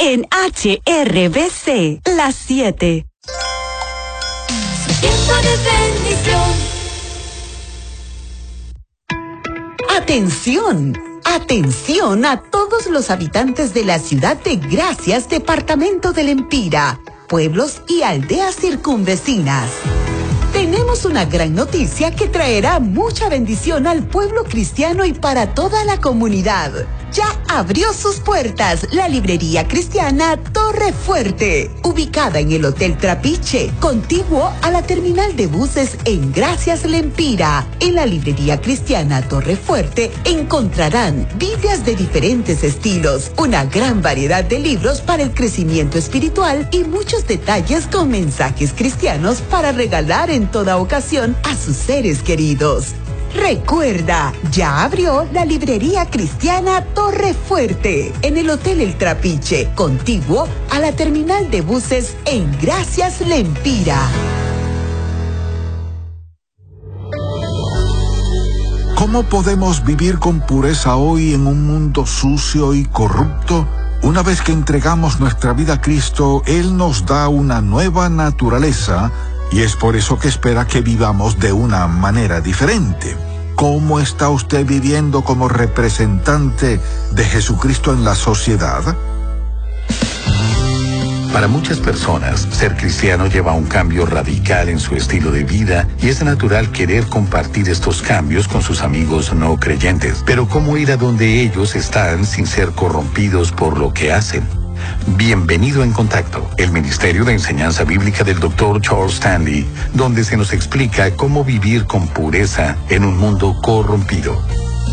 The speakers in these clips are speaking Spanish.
en HRBC, las 7. Tiempo de bendición. ¡Atención! ¡Atención a todos los habitantes de la ciudad de Gracias, departamento del Empira, pueblos y aldeas circunvecinas! Tenemos una gran noticia que traerá mucha bendición al pueblo cristiano y para toda la comunidad. Ya abrió sus puertas la librería cristiana Torre Fuerte, ubicada en el Hotel Trapiche, contiguo a la terminal de buses en Gracias, Lempira. En la librería cristiana Torre Fuerte encontrarán Biblias de diferentes estilos, una gran variedad de libros para el crecimiento espiritual y muchos detalles con mensajes cristianos para regalar en toda ocasión a sus seres queridos. Recuerda, ya abrió la librería cristiana Torre Fuerte en el Hotel El Trapiche, contiguo a la terminal de buses en Gracias, Lempira. ¿Cómo podemos vivir con pureza hoy en un mundo sucio y corrupto? Una vez que entregamos nuestra vida a Cristo, Él nos da una nueva naturaleza y es por eso que espera que vivamos de una manera diferente. ¿Cómo está usted viviendo como representante de Jesucristo en la sociedad? Para muchas personas, ser cristiano lleva a un cambio radical en su estilo de vida y es natural querer compartir estos cambios con sus amigos no creyentes. Pero ¿cómo ir a donde ellos están sin ser corrompidos por lo que hacen? Bienvenido en Contacto, el Ministerio de Enseñanza Bíblica del Dr. Charles Stanley, donde se nos explica cómo vivir con pureza en un mundo corrompido.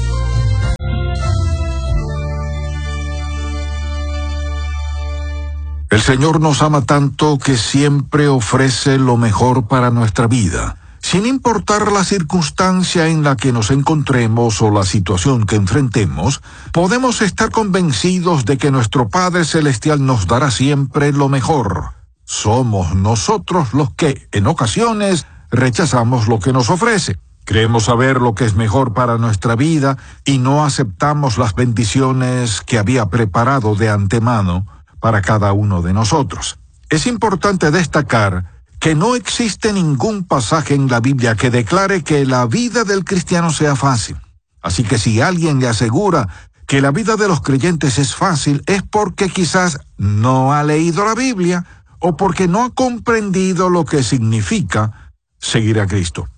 El Señor nos ama tanto que siempre ofrece lo mejor para nuestra vida. Sin importar la circunstancia en la que nos encontremos o la situación que enfrentemos, podemos estar convencidos de que nuestro Padre Celestial nos dará siempre lo mejor. Somos nosotros los que, en ocasiones, rechazamos lo que nos ofrece. Creemos saber lo que es mejor para nuestra vida y no aceptamos las bendiciones que había preparado de antemano para cada uno de nosotros. Es importante destacar que no existe ningún pasaje en la Biblia que declare que la vida del cristiano sea fácil. Así que si alguien le asegura que la vida de los creyentes es fácil, es porque quizás no ha leído la Biblia o porque no ha comprendido lo que significa seguir a Cristo.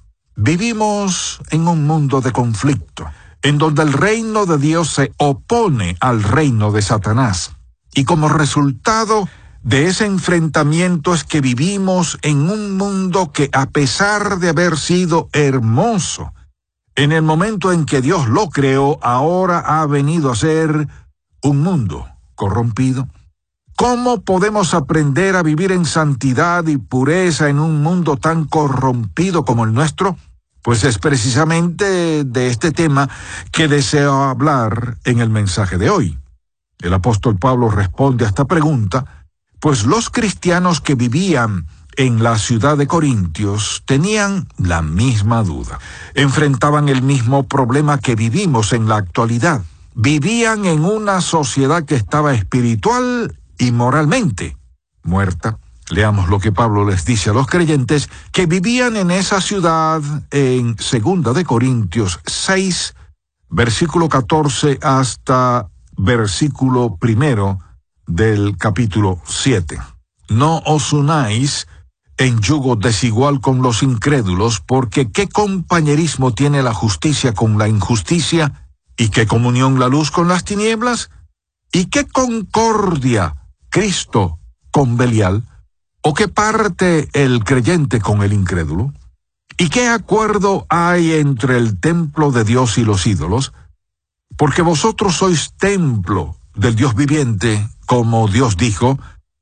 Vivimos en un mundo de conflicto, en donde el reino de Dios se opone al reino de Satanás. Y como resultado de ese enfrentamiento es que vivimos en un mundo que, a pesar de haber sido hermoso, en el momento en que Dios lo creó, ahora ha venido a ser un mundo corrompido. ¿Cómo podemos aprender a vivir en santidad y pureza en un mundo tan corrompido como el nuestro? Pues es precisamente de este tema que deseo hablar en el mensaje de hoy. El apóstol Pablo responde a esta pregunta, pues los cristianos que vivían en la ciudad de Corintios tenían la misma duda. Enfrentaban el mismo problema que vivimos en la actualidad. Vivían en una sociedad que estaba espiritual y moralmente muerta. Leamos lo que Pablo les dice a los creyentes que vivían en esa ciudad en 2 de Corintios 6, versículo 14 hasta versículo 1 del capítulo 7. No os unáis en yugo desigual con los incrédulos, porque ¿qué compañerismo tiene la justicia con la injusticia? ¿Y qué comunión la luz con las tinieblas? ¿Y qué concordia Cristo con Belial? ¿O qué parte el creyente con el incrédulo? ¿Y qué acuerdo hay entre el templo de Dios y los ídolos? Porque vosotros sois templo del Dios viviente, como Dios dijo,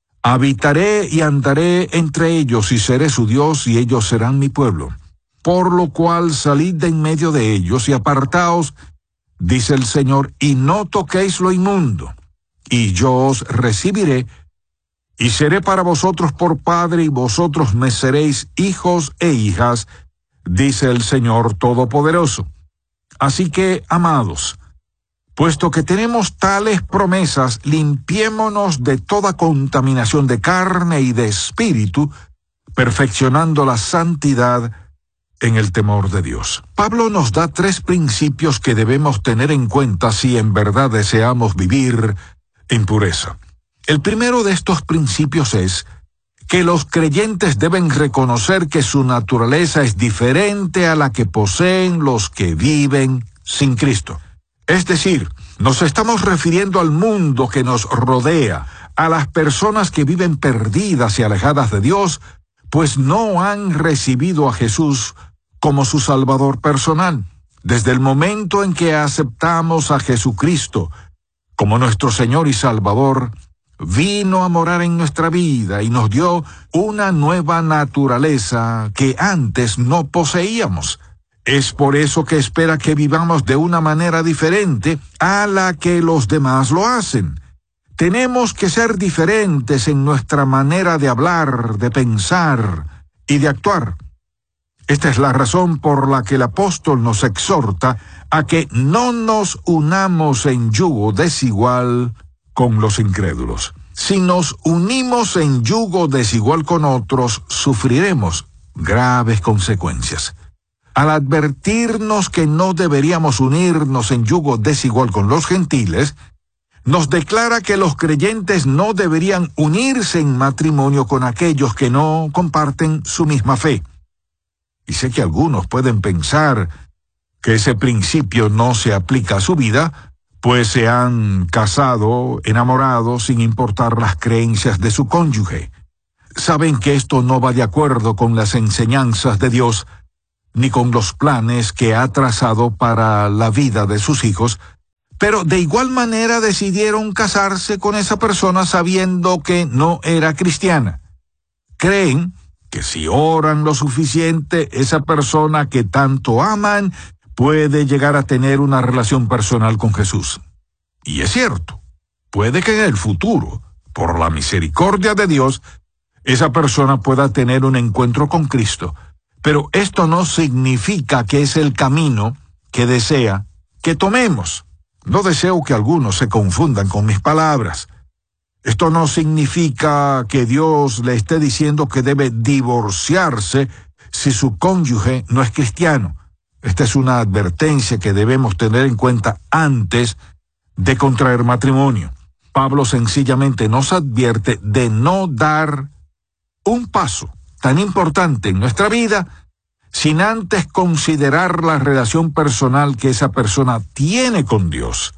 habitaré y andaré entre ellos y seré su Dios y ellos serán mi pueblo. Por lo cual salid de en medio de ellos y apartaos, dice el Señor, y no toquéis lo inmundo, y yo os recibiré, y seré para vosotros por padre, y vosotros me seréis hijos e hijas, dice el Señor Todopoderoso. Así que, amados, Puesto que tenemos tales promesas, limpiémonos de toda contaminación de carne y de espíritu, perfeccionando la santidad en el temor de Dios. Pablo nos da 3 principios que debemos tener en cuenta si en verdad deseamos vivir en pureza. El primero de estos principios es que los creyentes deben reconocer que su naturaleza es diferente a la que poseen los que viven sin Cristo. Es decir, nos estamos refiriendo al mundo que nos rodea, a las personas que viven perdidas y alejadas de Dios, pues no han recibido a Jesús como su Salvador personal. Desde el momento en que aceptamos a Jesucristo como nuestro Señor y Salvador, vino a morar en nuestra vida y nos dio una nueva naturaleza que antes no poseíamos. Es por eso que espera que vivamos de una manera diferente a la que los demás lo hacen. Tenemos que ser diferentes en nuestra manera de hablar, de pensar y de actuar. Esta es la razón por la que el apóstol nos exhorta a que no nos unamos en yugo desigual con los incrédulos. Si nos unimos en yugo desigual con otros, sufriremos graves consecuencias. Al advertirnos que no deberíamos unirnos en yugo desigual con los gentiles, nos declara que los creyentes no deberían unirse en matrimonio con aquellos que no comparten su misma fe. Y sé que algunos pueden pensar que ese principio no se aplica a su vida, pues se han casado, enamorados, sin importar las creencias de su cónyuge. Saben que esto no va de acuerdo con las enseñanzas de Dios, ni con los planes que ha trazado para la vida de sus hijos, pero de igual manera decidieron casarse con esa persona sabiendo que no era cristiana. Creen que si oran lo suficiente, esa persona que tanto aman puede llegar a tener una relación personal con Jesús. Y es cierto, puede que en el futuro, por la misericordia de Dios, esa persona pueda tener un encuentro con Cristo, pero esto no significa que es el camino que desea que tomemos. No deseo que algunos se confundan con mis palabras. Esto no significa que Dios le esté diciendo que debe divorciarse si su cónyuge no es cristiano. Esta es una advertencia que debemos tener en cuenta antes de contraer matrimonio. Pablo sencillamente nos advierte de no dar un paso tan importante en nuestra vida sin antes considerar la relación personal que esa persona tiene con Dios.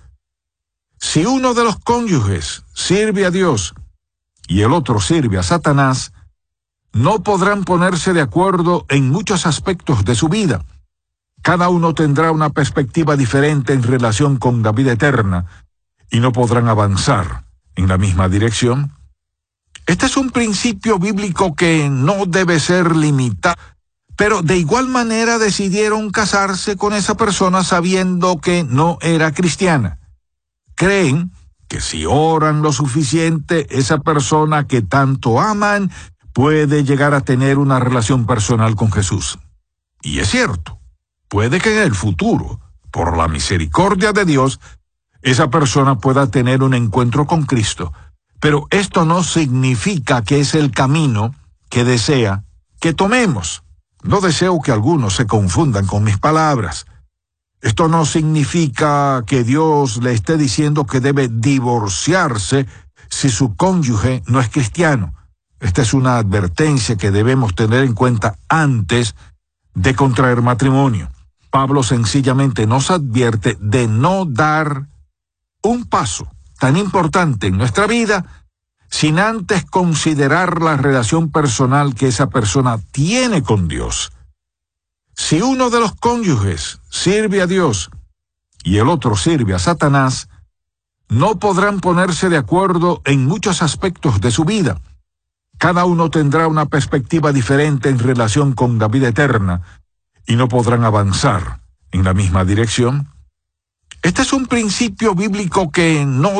Si uno de los cónyuges sirve a Dios y el otro sirve a Satanás, no podrán ponerse de acuerdo en muchos aspectos de su vida. Cada uno tendrá una perspectiva diferente en relación con la vida eterna y no podrán avanzar en la misma dirección. Este es un principio bíblico que no debe ser limitado, pero de igual manera decidieron casarse con esa persona sabiendo que no era cristiana. Creen que si oran lo suficiente, esa persona que tanto aman puede llegar a tener una relación personal con Jesús. Y es cierto, puede que en el futuro, por la misericordia de Dios, esa persona pueda tener un encuentro con Cristo, pero esto no significa que es el camino que desea que tomemos. No deseo que algunos se confundan con mis palabras. Esto no significa que Dios le esté diciendo que debe divorciarse si su cónyuge no es cristiano. Esta es una advertencia que debemos tener en cuenta antes de contraer matrimonio. Pablo sencillamente nos advierte de no dar un paso tan importante en nuestra vida sin antes considerar la relación personal que esa persona tiene con Dios. Si uno de los cónyuges sirve a Dios y el otro sirve a Satanás, no podrán ponerse de acuerdo en muchos aspectos de su vida. Cada uno tendrá una perspectiva diferente en relación con la vida eterna y no podrán avanzar en la misma dirección. Este es un principio bíblico que no